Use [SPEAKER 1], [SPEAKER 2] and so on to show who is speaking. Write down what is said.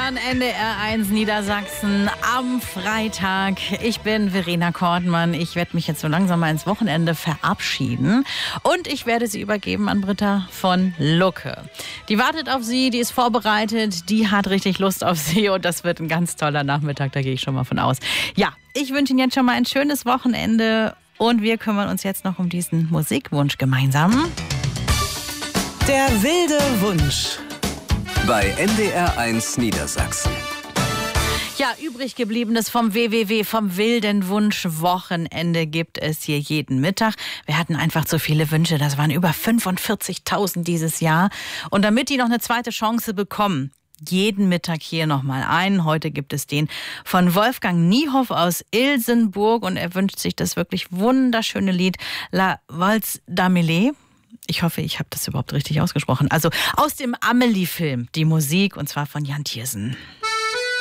[SPEAKER 1] hören NDR1 Niedersachsen am Freitag. Ich bin Verena Kortmann. Ich werde mich jetzt so langsam mal ins Wochenende verabschieden. Und ich werde sie übergeben an Britta von Lucke. Die wartet auf Sie, die ist vorbereitet, die hat richtig Lust auf Sie. Und das wird ein ganz toller Nachmittag, da gehe ich schon mal von aus. Ja, ich wünsche Ihnen jetzt schon mal ein schönes Wochenende. Und wir kümmern uns jetzt noch um diesen Musikwunsch gemeinsam.
[SPEAKER 2] Der wilde Wunsch.
[SPEAKER 3] Bei NDR1 Niedersachsen.
[SPEAKER 1] Ja, übrig gebliebenes vom WWW, vom wilden Wunsch Wochenende gibt es hier jeden Mittag. Wir hatten einfach zu viele Wünsche, das waren über 45.000 dieses Jahr. Und damit die noch eine zweite Chance bekommen, jeden Mittag hier nochmal einen. Heute gibt es den von Wolfgang Niehoff aus Ilsenburg und er wünscht sich das wirklich wunderschöne Lied La Valse d'Amélie. Ich hoffe, ich habe das überhaupt richtig ausgesprochen. Also aus dem Amelie-Film, die Musik, und zwar von Jan Tiersen.